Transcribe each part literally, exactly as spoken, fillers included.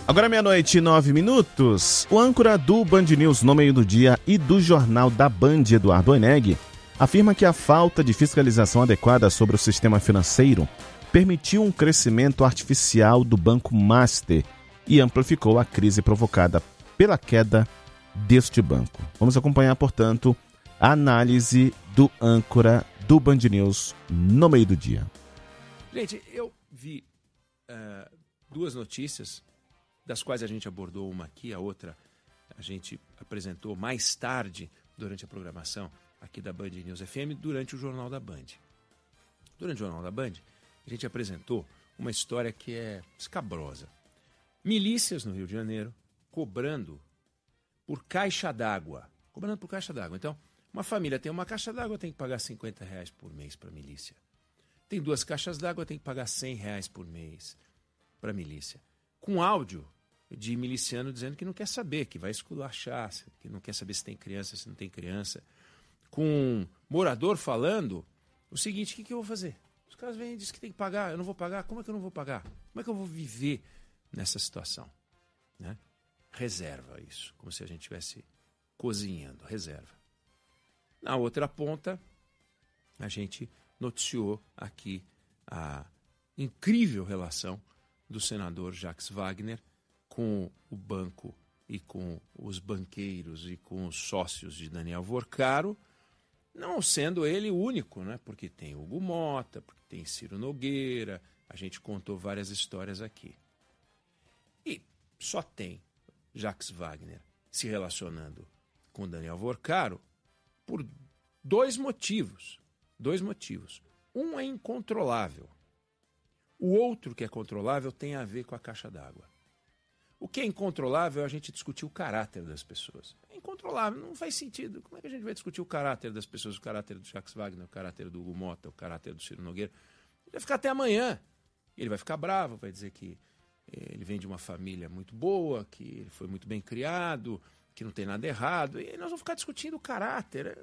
Agora meia-noite e nove minutos. O âncora do Band News no meio do dia e do Jornal da Band, Eduardo Oineg, afirma que a falta de fiscalização adequada sobre o sistema financeiro permitiu um crescimento artificial do Banco Master e amplificou a crise provocada pela queda deste banco. Vamos acompanhar, portanto, a análise do âncora do Band News no meio do dia. Gente, eu vi uh, duas notícias, das quais a gente abordou uma aqui, a outra a gente apresentou mais tarde durante a programação aqui da Band News F M, durante o Jornal da Band. Durante o Jornal da Band, a gente apresentou uma história que é escabrosa. Milícias no Rio de Janeiro cobrando por caixa d'água. Cobrando por caixa d'água. Então, uma família tem uma caixa d'água, tem que pagar cinquenta reais por mês para a milícia. Tem duas caixas d'água, tem que pagar cem reais por mês para a milícia. Com áudio de miliciano dizendo que não quer saber, que vai esculachar, que não quer saber se tem criança, se não tem criança. Com morador falando o seguinte: o que, que eu vou fazer? Os caras vêm e dizem que tem que pagar, eu não vou pagar. Como é que eu não vou pagar? Como é que eu vou viver nessa situação? Né? Reserva isso, como se a gente estivesse cozinhando, reserva. Na outra ponta, a gente noticiou aqui a incrível relação do senador Jacques Wagner com o banco e com os banqueiros e com os sócios de Daniel Vorcaro, não sendo ele o único, né? Porque tem Hugo Mota, porque tem Ciro Nogueira, a gente contou várias histórias aqui. E só tem Jacques Wagner se relacionando com Daniel Vorcaro por dois motivos. Dois motivos. Um é incontrolável. O outro, que é controlável, tem a ver com a caixa d'água. O que é incontrolável é a gente discutir o caráter das pessoas. É incontrolável, não faz sentido. Como é que a gente vai discutir o caráter das pessoas, o caráter do Jacques Wagner, o caráter do Hugo Mota, o caráter do Ciro Nogueira? Ele vai ficar até amanhã. Ele vai ficar bravo, vai dizer que ele vem de uma família muito boa, que ele foi muito bem criado, que não tem nada errado. E nós vamos ficar discutindo o caráter.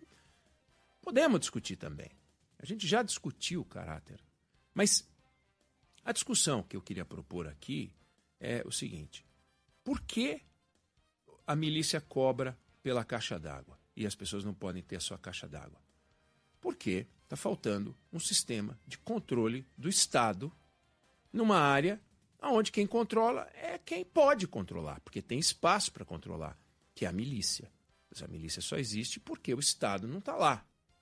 Podemos discutir também. A gente já discutiu o caráter. Mas a discussão que eu queria propor aqui é o seguinte: por que a milícia cobra pela caixa d'água e as pessoas não podem ter a sua caixa d'água? Porque está faltando um sistema de controle do Estado numa área onde quem controla é quem pode controlar, porque tem espaço para controlar, que é a milícia. Mas a milícia só existe porque o Estado não está lá.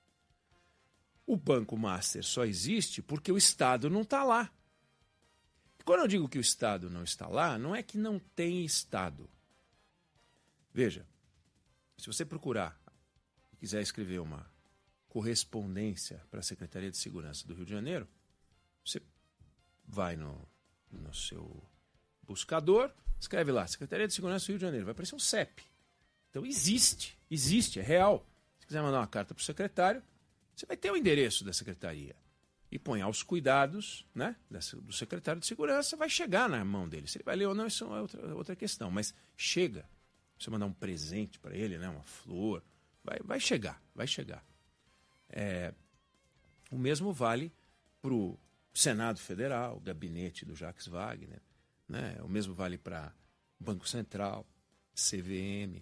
O Banco Master só existe porque o Estado não está lá. Quando eu digo que o Estado não está lá, não é que não tem Estado. Veja, se você procurar e quiser escrever uma correspondência para a Secretaria de Segurança do Rio de Janeiro, você vai no, no seu buscador, escreve lá, Secretaria de Segurança do Rio de Janeiro, vai aparecer um C E P. Então existe, existe, é real. Se quiser mandar uma carta para o secretário, você vai ter o endereço da secretaria. E põe aos cuidados, né, do secretário de segurança, vai chegar na mão dele. Se ele vai ler ou não, isso é outra, outra questão. Mas chega. Se você mandar um presente para ele, né, uma flor, vai, vai chegar, vai chegar. É, o mesmo vale para o Senado Federal, o gabinete do Jacques Wagner, né, o mesmo vale para o Banco Central, C V M,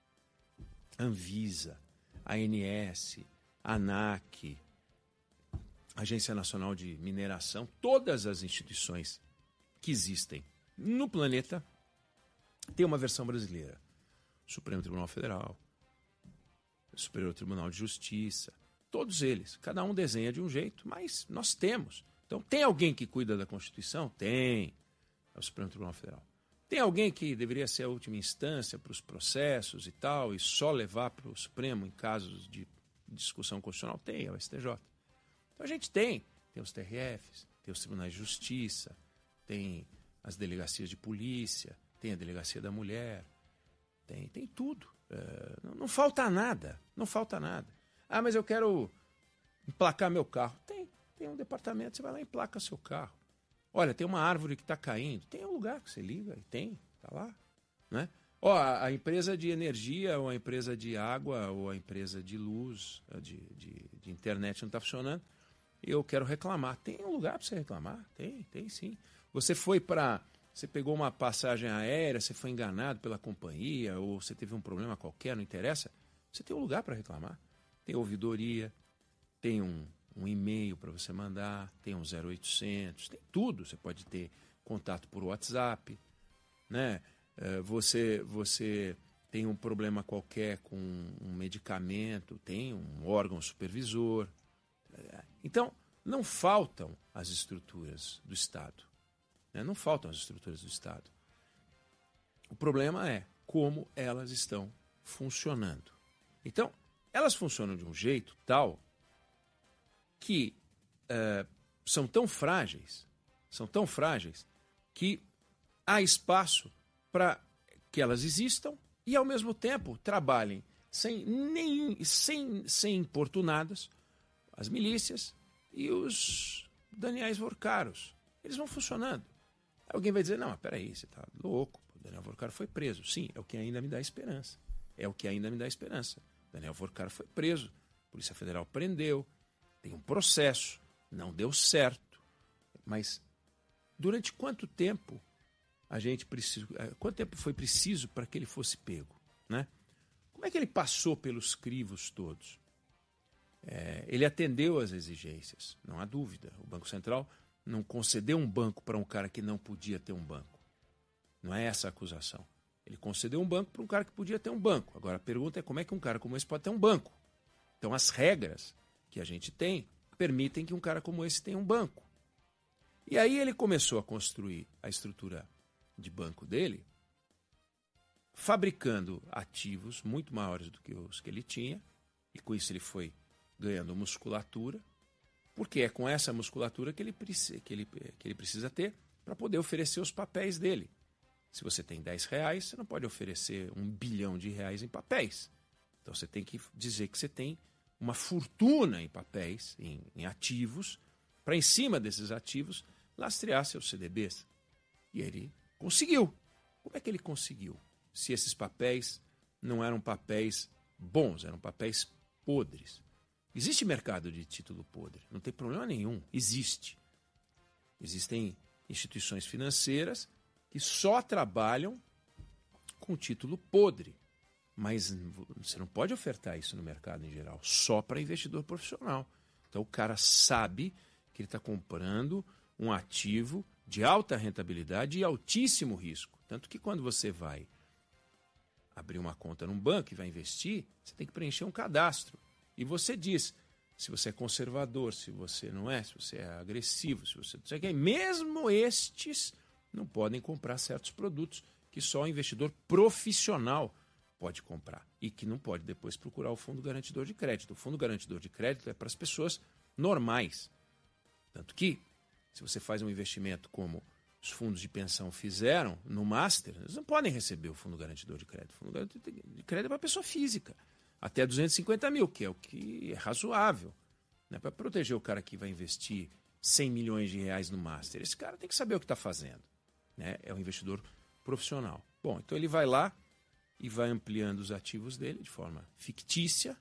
Anvisa, A N S, ANAC, Agência Nacional de Mineração, todas as instituições que existem no planeta têm uma versão brasileira. Supremo Tribunal Federal, Superior Tribunal de Justiça, todos eles. Cada um desenha de um jeito, mas nós temos. Então, tem alguém que cuida da Constituição? Tem. É o Supremo Tribunal Federal. Tem alguém que deveria ser a última instância para os processos e tal, e só levar para o Supremo em casos de discussão constitucional? Tem, é o S T J. Então a gente tem, tem os T R Fs, tem os tribunais de justiça, tem as delegacias de polícia, tem a delegacia da mulher, tem, tem tudo. É, não, não falta nada, não falta nada. Ah, mas eu quero emplacar meu carro. Tem, tem um departamento, você vai lá e emplaca seu carro. Olha, tem uma árvore que está caindo, tem um lugar que você liga e tem, está lá, né? Ó, a, a empresa de energia, ou a empresa de água, ou a empresa de luz, de, de, de internet não está funcionando, eu quero reclamar. Tem um lugar para você reclamar? Tem, tem sim. Você foi para Você pegou uma passagem aérea, você foi enganado pela companhia, ou você teve um problema qualquer, não interessa. Você tem um lugar para reclamar. Tem ouvidoria, tem um, um e-mail para você mandar, tem um zero oitocentos, tem tudo. Você pode ter contato por WhatsApp, né? Você, você tem um problema qualquer com um medicamento, tem um órgão supervisor. Então, não faltam as estruturas do Estado. Né? Não faltam as estruturas do Estado. O problema é como elas estão funcionando. Então, elas funcionam de um jeito tal que uh, são tão frágeis, são tão frágeis que há espaço para que elas existam e, ao mesmo tempo, trabalhem sem, nem, sem, sem importunadas as milícias e os Daniéis Vorcaros. Eles vão funcionando. Alguém vai dizer, não, mas peraí, você está louco, o Daniel Vorcaro foi preso. Sim, é o que ainda me dá esperança. É o que ainda me dá esperança. Daniel Vorcaro foi preso, a Polícia Federal prendeu, tem um processo, não deu certo. Mas durante quanto tempo a gente precisa, quanto tempo foi preciso para que ele fosse pego, né? Como é que ele passou pelos crivos todos? É, ele atendeu às exigências, não há dúvida. O Banco Central não concedeu um banco para um cara que não podia ter um banco. Não é essa a acusação. Ele concedeu um banco para um cara que podia ter um banco. Agora a pergunta é como é que um cara como esse pode ter um banco? Então as regras que a gente tem permitem que um cara como esse tenha um banco. E aí ele começou a construir a estrutura de banco dele, fabricando ativos muito maiores do que os que ele tinha, e com isso ele foi ganhando musculatura, porque é com essa musculatura que ele, que ele, que ele precisa ter para poder oferecer os papéis dele. Se você tem dez reais, você não pode oferecer um bilhão de reais em papéis. Então você tem que dizer que você tem uma fortuna em papéis, em, em ativos, para em cima desses ativos lastrear seus C D Bs. E ele conseguiu. Como é que ele conseguiu? Se esses papéis não eram papéis bons, eram papéis podres. Existe mercado de título podre, não tem problema nenhum, existe. Existem instituições financeiras que só trabalham com título podre, mas você não pode ofertar isso no mercado em geral, só para investidor profissional. Então o cara sabe que ele está comprando um ativo de alta rentabilidade e altíssimo risco. Tanto que quando você vai abrir uma conta num banco e vai investir, você tem que preencher um cadastro. E você diz se você é conservador, se você não é, se você é agressivo, se você não sei o que. Mesmo estes não podem comprar certos produtos que só o investidor profissional pode comprar e que não pode depois procurar o fundo garantidor de crédito. O fundo garantidor de crédito é para as pessoas normais. Tanto que, se você faz um investimento como os fundos de pensão fizeram no Master, eles não podem receber o fundo garantidor de crédito. O fundo garantidor de crédito é para pessoa física. Até duzentos e cinquenta mil, que é o que é razoável. Né? Para proteger o cara que vai investir cem milhões de reais no Master. Esse cara tem que saber o que está fazendo. Né? É um investidor profissional. Bom, então ele vai lá e vai ampliando os ativos dele de forma fictícia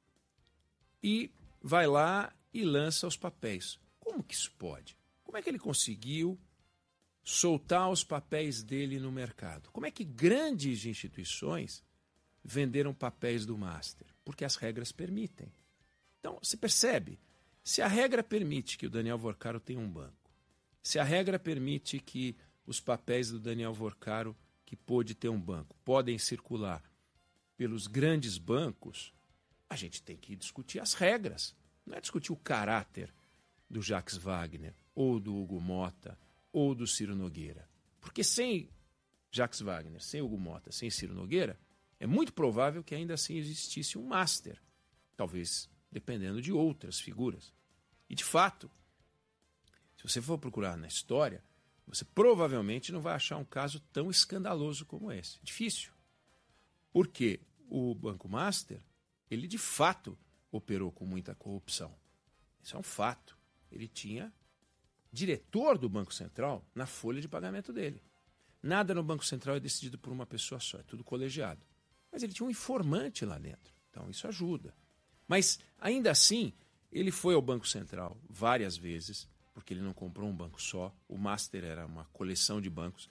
e vai lá e lança os papéis. Como que isso pode? Como é que ele conseguiu soltar os papéis dele no mercado? Como é que grandes instituições venderam papéis do Master? Porque as regras permitem. Então, você percebe? Se a regra permite que o Daniel Vorcaro tenha um banco, se a regra permite que os papéis do Daniel Vorcaro, que pôde ter um banco, podem circular pelos grandes bancos, a gente tem que discutir as regras. Não é discutir o caráter do Jacques Wagner, ou do Hugo Motta, ou do Ciro Nogueira. Porque sem Jacques Wagner, sem Hugo Motta, sem Ciro Nogueira, é muito provável que ainda assim existisse um Master. Talvez dependendo de outras figuras. E, de fato, se você for procurar na história, você provavelmente não vai achar um caso tão escandaloso como esse. Difícil. Porque o Banco Master, ele de fato operou com muita corrupção. Isso é um fato. Ele tinha diretor do Banco Central na folha de pagamento dele. Nada no Banco Central é decidido por uma pessoa só, é tudo colegiado. Mas ele tinha um informante lá dentro, então isso ajuda. Mas, ainda assim, ele foi ao Banco Central várias vezes, porque ele não comprou um banco só. O Master era uma coleção de bancos.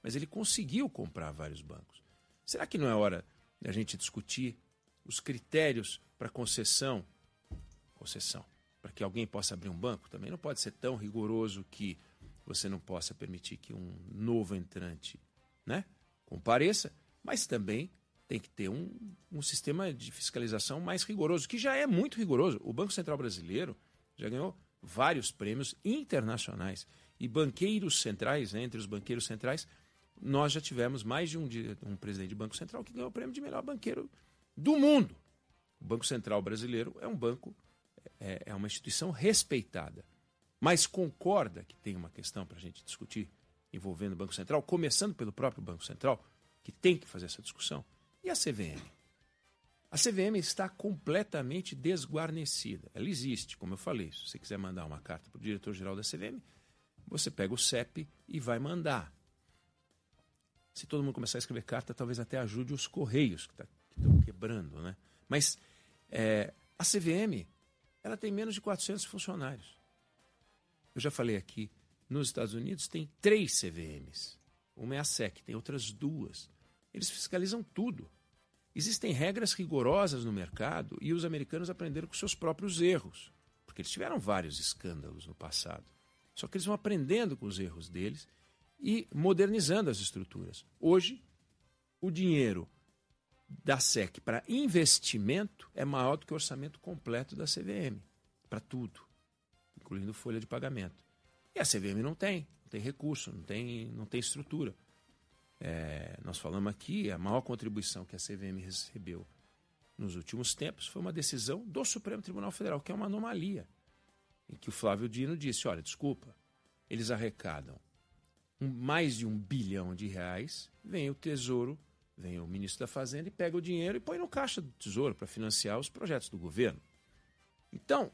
mas ele conseguiu comprar vários bancos. Será que não é hora de a gente discutir os critérios para concessão? Concessão. Para que alguém possa abrir um banco, também não pode ser tão rigoroso que você não possa permitir que um novo entrante, né, compareça, mas também tem que ter um, um sistema de fiscalização mais rigoroso, que já é muito rigoroso. O Banco Central Brasileiro já ganhou vários prêmios internacionais. E banqueiros centrais, né, entre os banqueiros centrais, nós já tivemos mais de um, de um presidente de Banco Central que ganhou o prêmio de melhor banqueiro do mundo. O Banco Central Brasileiro é um banco, é, é uma instituição respeitada. Mas concorda que tem uma questão para a gente discutir envolvendo o Banco Central, começando pelo próprio Banco Central, que tem que fazer essa discussão? E a C V M? A C V M está completamente desguarnecida. Ela existe, como eu falei. Se você quiser mandar uma carta para o diretor-geral da C V M, você pega o C E P e vai mandar. Se todo mundo começar a escrever carta, talvez até ajude os Correios, que tá, estão quebrando, né? Mas é, a C V M, ela tem menos de quatrocentos funcionários. Eu já falei aqui, nos Estados Unidos tem três C V Ms. Uma é a S E C, tem outras duas. Eles fiscalizam tudo. Existem regras rigorosas no mercado e os americanos aprenderam com seus próprios erros, porque eles tiveram vários escândalos no passado. Só que eles vão aprendendo com os erros deles e modernizando as estruturas. Hoje, o dinheiro da S E C para investimento é maior do que o orçamento completo da C V M, para tudo, incluindo folha de pagamento. E a C V M não tem, não tem recurso, não tem, não tem estrutura. É, nós falamos aqui, a maior contribuição que a C V M recebeu nos últimos tempos foi uma decisão do Supremo Tribunal Federal, que é uma anomalia, em que o Flávio Dino disse, olha, desculpa, eles arrecadam um, mais de um bilhão de reais, vem o Tesouro, vem o ministro da Fazenda e pega o dinheiro e põe no caixa do Tesouro para financiar os projetos do governo. Então,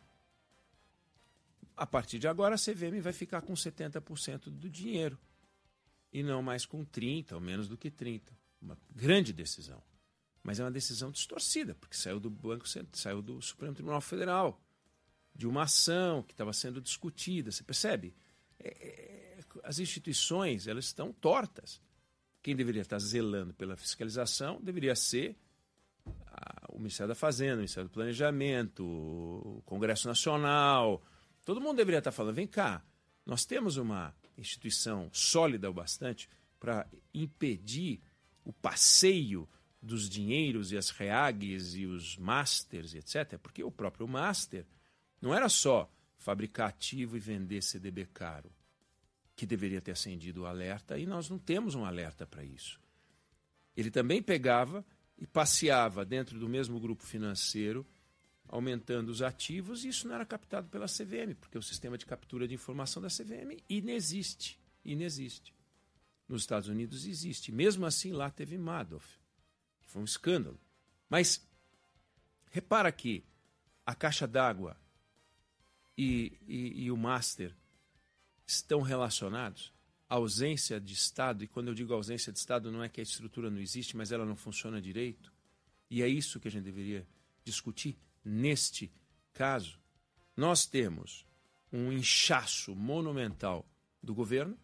a partir de agora, a C V M vai ficar com setenta por cento do dinheiro e não mais com trinta por cento, ou menos do que trinta por cento. Uma grande decisão. Mas é uma decisão distorcida, porque saiu do Banco Central, saiu do Supremo Tribunal Federal, de uma ação que estava sendo discutida. Você percebe? É, é, as instituições, elas estão tortas. Quem deveria estar zelando pela fiscalização deveria ser a, o Ministério da Fazenda, o Ministério do Planejamento, o Congresso Nacional. Todo mundo deveria estar falando, vem cá, nós temos uma instituição sólida o bastante para impedir o passeio dos dinheiros e as reagues e os masters, etcétera. Porque o próprio master não era só fabricar ativo e vender C D B caro, que deveria ter acendido o alerta, e nós não temos um alerta para isso. Ele também pegava e passeava dentro do mesmo grupo financeiro, aumentando os ativos, e isso não era captado pela C V M, porque o sistema de captura de informação da C V M inexiste. Inexiste. Nos Estados Unidos existe. Mesmo assim, lá teve Madoff, que foi um escândalo. Mas repara que a caixa d'água e, e, e o master estão relacionados. A ausência de Estado, e quando eu digo ausência de Estado, não é que a estrutura não existe, mas ela não funciona direito. E é isso que a gente deveria discutir. Neste caso, nós temos um inchaço monumental do governo,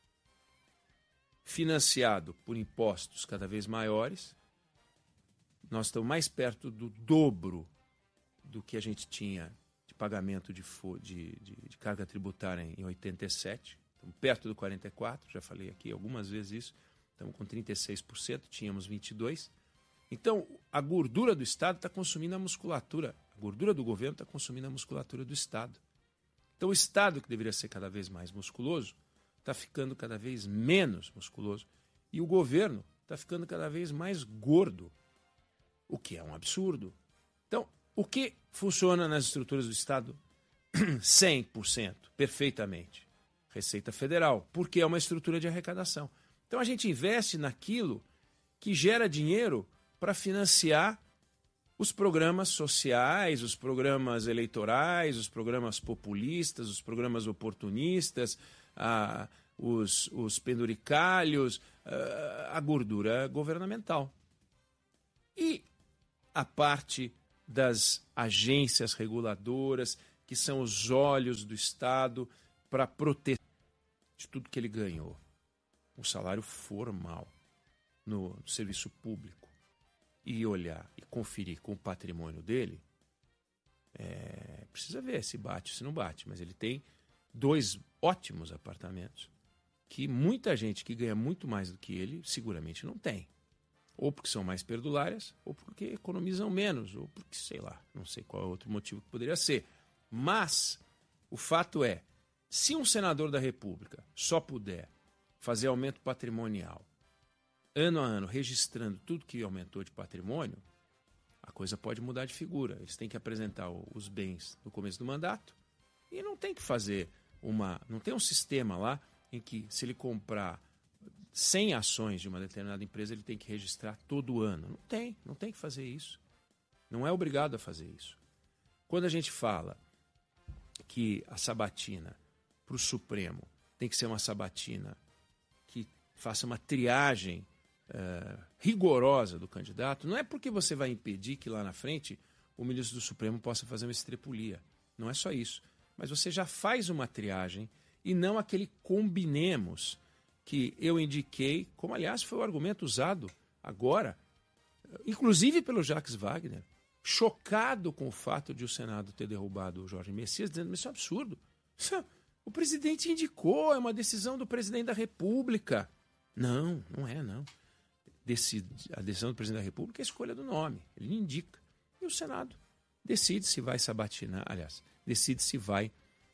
financiado por impostos cada vez maiores. Nós estamos mais perto do dobro do que a gente tinha de pagamento de, de, de, de carga tributária em oitenta e sete. Estamos perto do quarenta e quatro por cento, já falei aqui algumas vezes isso. Estamos com trinta e seis por cento, tínhamos vinte e dois por cento. Então, a gordura do Estado está consumindo a musculatura. A gordura do governo está consumindo a musculatura do Estado. Então, o Estado, que deveria ser cada vez mais musculoso, está ficando cada vez menos musculoso. E o governo está ficando cada vez mais gordo, o que é um absurdo. Então, o que funciona nas estruturas do Estado cem por cento, perfeitamente? Receita Federal, porque é uma estrutura de arrecadação. Então, a gente investe naquilo que gera dinheiro para financiar os programas sociais, os programas eleitorais, os programas populistas, os programas oportunistas, ah, os, os penduricalhos, ah, a gordura governamental. E a parte das agências reguladoras, que são os olhos do Estado para proteger de tudo que ele ganhou. um salário formal no, no serviço público e olhar e conferir com o patrimônio dele, é, precisa ver se bate ou se não bate, mas ele tem dois ótimos apartamentos que muita gente que ganha muito mais do que ele seguramente não tem. Ou porque são mais perdulárias, ou porque economizam menos, ou porque, sei lá, não sei qual é o outro motivo que poderia ser. Mas o fato é, se um senador da República só puder fazer aumento patrimonial, ano a ano, registrando tudo que aumentou de patrimônio, a coisa pode mudar de figura. Eles têm que apresentar os bens no começo do mandato e não tem que fazer uma... Não tem um sistema lá em que, se ele comprar cem ações de uma determinada empresa, ele tem que registrar todo ano. Não tem, não tem que fazer isso. Não é obrigado a fazer isso. Quando a gente fala que a sabatina para o Supremo tem que ser uma sabatina que faça uma triagem uh, rigorosa do candidato, não é porque você vai impedir que lá na frente o ministro do Supremo possa fazer uma estrepulia. Não é só isso. Mas você já faz uma triagem e não aquele combinemos que eu indiquei, como aliás foi o argumento usado agora, inclusive pelo Jacques Wagner, chocado com o fato de o Senado ter derrubado o Jorge Messias, dizendo que isso é um absurdo. Isso é, o presidente indicou, é uma decisão do presidente da República. Não, não é, não. Decide, a decisão do presidente da República é a escolha do nome, ele indica. E o Senado decide se vai sabatinar, aliás, decide se vai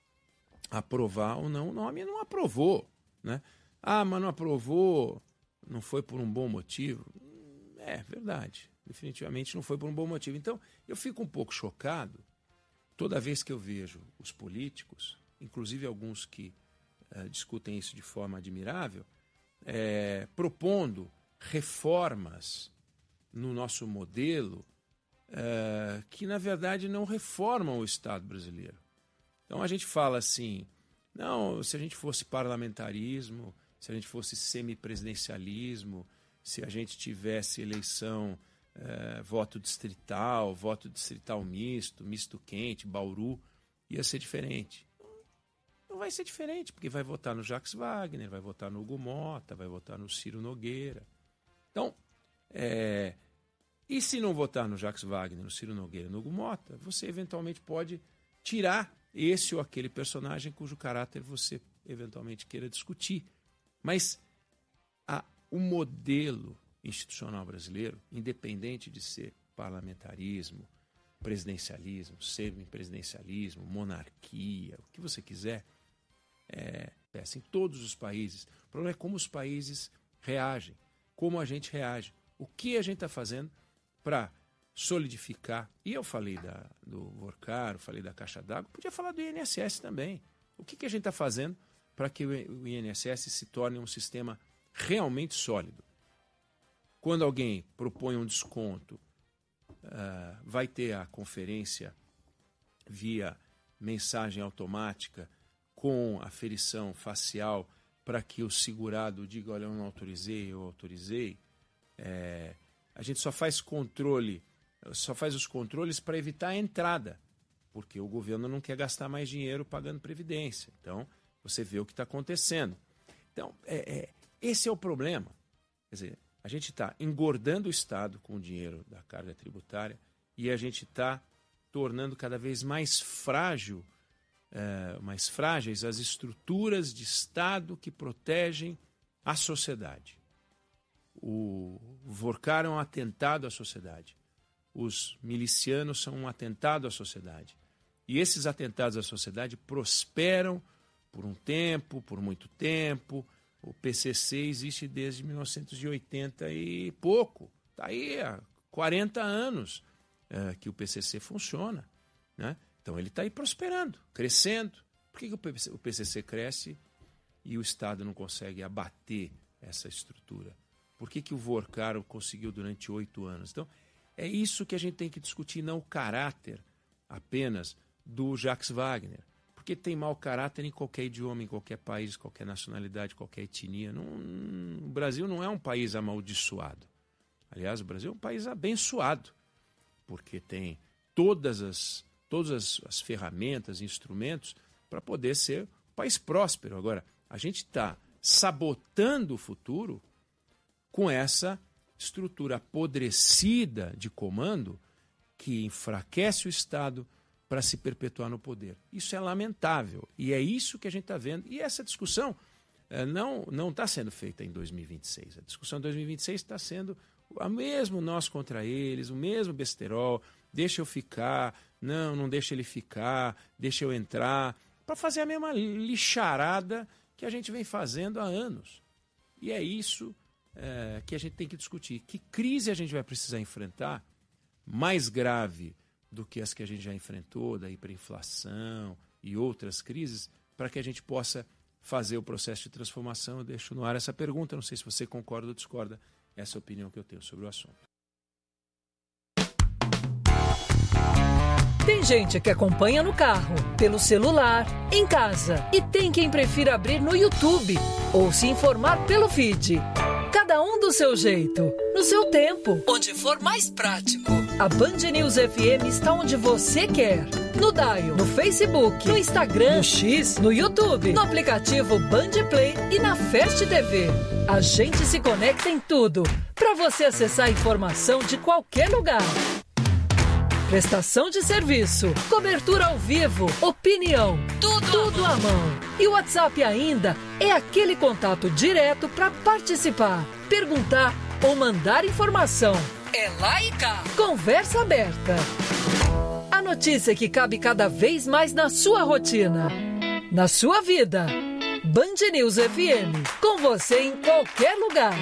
aprovar ou não o nome, e não aprovou, né? Ah, mas não aprovou, não foi por um bom motivo. É verdade, definitivamente não foi por um bom motivo. Então, eu fico um pouco chocado toda vez que eu vejo os políticos, inclusive alguns que uh, discutem isso de forma admirável, é, propondo reformas no nosso modelo uh, que, na verdade, não reformam o Estado brasileiro. Então, a gente fala assim, não, se a gente fosse parlamentarismo, se a gente fosse semipresidencialismo, se a gente tivesse eleição, eh, voto distrital, voto distrital misto, misto quente, Bauru, ia ser diferente. Não vai ser diferente, porque vai votar no Jacques Wagner, vai votar no Hugo Mota, vai votar no Ciro Nogueira. Então, é, e se não votar no Jacques Wagner, no Ciro Nogueira, no Hugo Mota, você eventualmente pode tirar esse ou aquele personagem cujo caráter você eventualmente queira discutir. Mas a, o modelo institucional brasileiro, independente de ser parlamentarismo, presidencialismo, semipresidencialismo, monarquia, o que você quiser, é, é assim, em todos os países. O problema é como os países reagem, como a gente reage, o que a gente está fazendo para solidificar. E eu falei da, do Vorcar, eu falei da Caixa d'Água, podia falar do I N S S também. O que, que a gente está fazendo para que o I N S S se torne um sistema realmente sólido? Quando alguém propõe um desconto, uh, vai ter a conferência via mensagem automática com aferição facial para que o segurado diga, olha, eu não autorizei, eu autorizei. É, a gente só faz controle, só faz os controles para evitar a entrada, porque o governo não quer gastar mais dinheiro pagando previdência. Então, você vê o que está acontecendo. Então, é, é, esse é o problema. Quer dizer, a gente está engordando o Estado com o dinheiro da carga tributária e a gente está tornando cada vez mais frágil, é, mais frágeis as estruturas de Estado que protegem a sociedade. O Vorcar é um atentado à sociedade. Os milicianos são um atentado à sociedade. E esses atentados à sociedade prosperam por um tempo, por muito tempo. O P C C existe desde mil novecentos e oitenta e pouco. Está aí há quarenta anos é, que o P C C funciona, né? Então ele está aí prosperando, crescendo. Por que, que o P C C cresce e o Estado não consegue abater essa estrutura? Por que, que o Vorcar conseguiu durante oito anos? Então, é isso que a gente tem que discutir, não o caráter apenas do Jacques Wagner. Porque tem mau caráter em qualquer idioma, em qualquer país, qualquer nacionalidade, qualquer etnia. Não, o Brasil não é um país amaldiçoado. Aliás, o Brasil é um país abençoado, porque tem todas as, todas as, as ferramentas, instrumentos para poder ser um país próspero. Agora, a gente está sabotando o futuro com essa estrutura apodrecida de comando que enfraquece o Estado para se perpetuar no poder. Isso é lamentável e é isso que a gente está vendo. E essa discussão eh, não não está sendo feita em dois mil e vinte e seis. A discussão de dois mil e vinte e seis está sendo o mesmo nós contra eles, o mesmo besterol, deixa eu ficar, não, não deixa ele ficar, deixa eu entrar, para fazer a mesma lixarada que a gente vem fazendo há anos. E é isso é, que a gente tem que discutir. Que crise a gente vai precisar enfrentar, mais grave do que as que a gente já enfrentou, da hiperinflação e outras crises, para que a gente possa fazer o processo de transformação. Eu deixo no ar essa pergunta, não sei se você concorda ou discorda, essa é a opinião que eu tenho sobre o assunto. Tem gente que acompanha no carro, pelo celular, em casa. E tem quem prefira abrir no YouTube ou se informar pelo feed. Cada um do seu jeito, no seu tempo, onde for mais prático. A Band News F M está onde você quer. No Dial, no Facebook, no Instagram, no X, no YouTube, no aplicativo Band Play e na Fast T V. A gente se conecta em tudo, para você acessar a informação de qualquer lugar. Prestação de serviço, cobertura ao vivo, opinião, tudo, tudo à mão. E o WhatsApp ainda é aquele contato direto para participar, perguntar ou mandar informação. É lá e cá. Conversa aberta. A notícia que cabe cada vez mais na sua rotina, na sua vida. Band News F M, com você em qualquer lugar.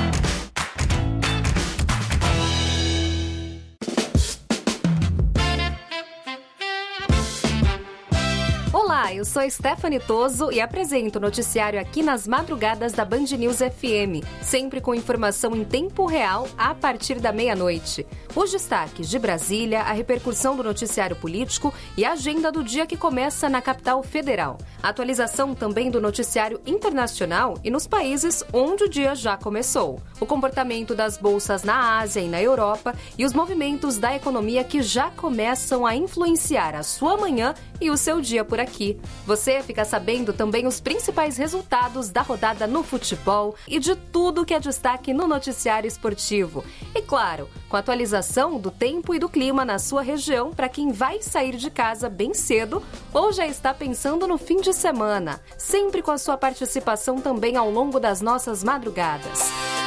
Olá, eu sou Stephanie Toso e apresento o noticiário aqui nas madrugadas da Band News F M, sempre com informação em tempo real a partir da meia-noite. Os destaques de Brasília, a repercussão do noticiário político e a agenda do dia que começa na capital federal. A atualização também do noticiário internacional e nos países onde o dia já começou. O comportamento das bolsas na Ásia e na Europa e os movimentos da economia que já começam a influenciar a sua manhã e o seu dia por aqui. Você fica sabendo também os principais resultados da rodada no futebol e de tudo que é destaque no noticiário esportivo. E claro, com a atualização do tempo e do clima na sua região para quem vai sair de casa bem cedo ou já está pensando no fim de semana. Sempre com a sua participação também ao longo das nossas madrugadas.